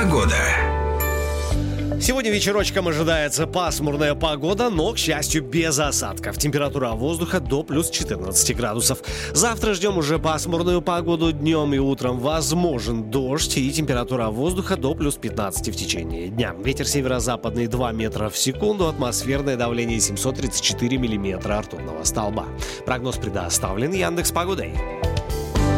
Погода. Сегодня вечерочком ожидается пасмурная погода, но, к счастью, без осадков. Температура воздуха до плюс 14 градусов. Завтра ждем уже пасмурную погоду. Днем и утром возможен дождь и температура воздуха до плюс 15 в течение дня. Ветер северо-западный 2 метра в секунду, атмосферное давление 734 миллиметра ртутного столба. Прогноз предоставлен Яндекс.Погодой.